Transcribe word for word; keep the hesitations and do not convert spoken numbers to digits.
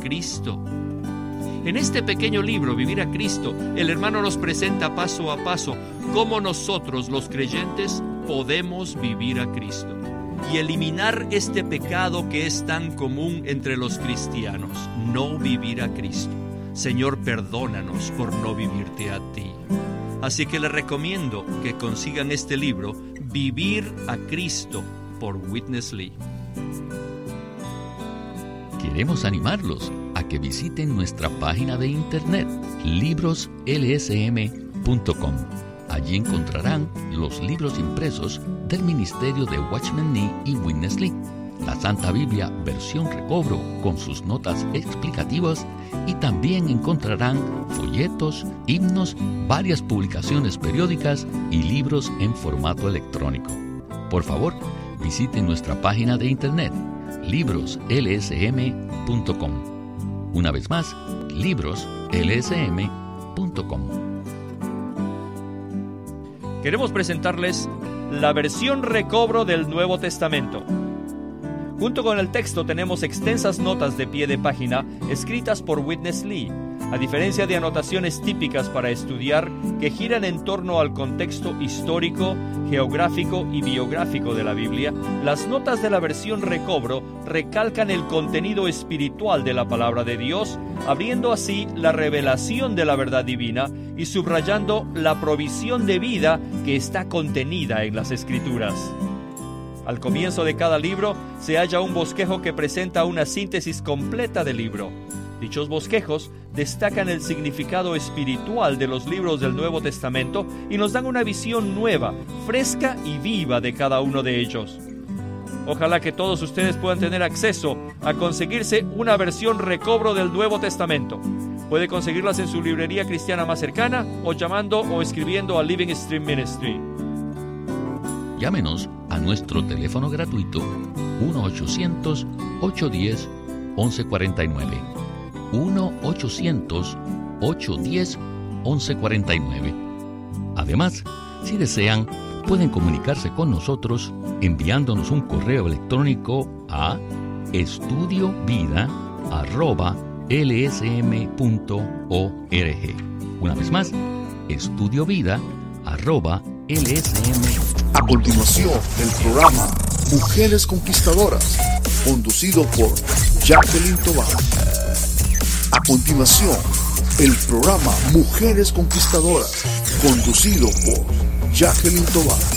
Cristo. En este pequeño libro, Vivir a Cristo, el hermano nos presenta paso a paso cómo nosotros, los creyentes, podemos vivir a Cristo y eliminar este pecado que es tan común entre los cristianos, no vivir a Cristo. Señor, perdónanos por no vivirte a ti. Así que les recomiendo que consigan este libro, Vivir a Cristo, por Witness Lee. Queremos animarlos a que visiten nuestra página de internet, libros l s m punto com. Allí encontrarán los libros impresos del Ministerio de Watchman Nee y Witness Lee, la Santa Biblia versión recobro con sus notas explicativas, y también encontrarán folletos, himnos, varias publicaciones periódicas y libros en formato electrónico. Por favor, visiten nuestra página de internet, libros l s m punto com. Una vez más, libros l s m punto com. Queremos presentarles la versión recobro del Nuevo Testamento. Junto con el texto tenemos extensas notas de pie de página escritas por Witness Lee. A diferencia de anotaciones típicas para estudiar que giran en torno al contexto histórico, geográfico y biográfico de la Biblia, las notas de la versión recobro recalcan el contenido espiritual de la palabra de Dios, abriendo así la revelación de la verdad divina y subrayando la provisión de vida que está contenida en las Escrituras. Al comienzo de cada libro se halla un bosquejo que presenta una síntesis completa del libro. Dichos bosquejos destacan el significado espiritual de los libros del Nuevo Testamento y nos dan una visión nueva, fresca y viva de cada uno de ellos. Ojalá que todos ustedes puedan tener acceso a conseguirse una versión recobro del Nuevo Testamento. Puede conseguirlas en su librería cristiana más cercana o llamando o escribiendo a Living Stream Ministry. Llámenos a nuestro teléfono gratuito uno ochocientos, ocho uno cero, once cuarenta y nueve. uno ochocientos, ocho uno cero, once cuarenta y nueve. Además, si desean, pueden comunicarse con nosotros enviándonos un correo electrónico a estudiovida arroba l s m punto org. Una vez más, estudiovida arroba l s m. A continuación, el programa Mujeres Conquistadoras, conducido por Jacqueline Tovar. A continuación, el programa Mujeres Conquistadoras, conducido por Jacqueline Tovar.